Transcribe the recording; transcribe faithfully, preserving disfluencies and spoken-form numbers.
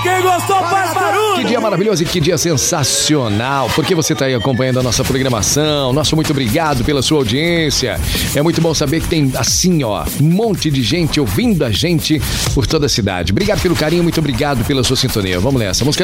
Quem gostou faz barulho. Que dia maravilhoso e que dia sensacional, porque você está aí acompanhando a nossa programação. Nosso muito obrigado pela sua audiência. É muito bom saber que tem assim, ó, um monte de gente ouvindo a gente por toda a cidade. Obrigado pelo carinho, muito obrigado pela sua sintonia. Vamos nessa, música